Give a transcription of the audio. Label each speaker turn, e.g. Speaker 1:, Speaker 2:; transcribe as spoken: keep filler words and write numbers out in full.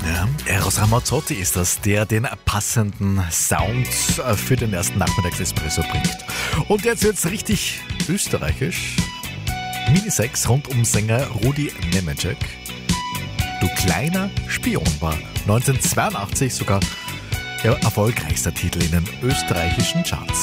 Speaker 1: Ja, Eros Ramazzotti ist das, der den passenden Sound für den ersten Nachmittagsespresso bringt. Und jetzt wird's richtig österreichisch. Mini sechs rund um Sänger Rudi Nemeczek. Du kleiner Spion war neunzehnhundertzweiundachtzig sogar der erfolgreichste Titel in den österreichischen Charts.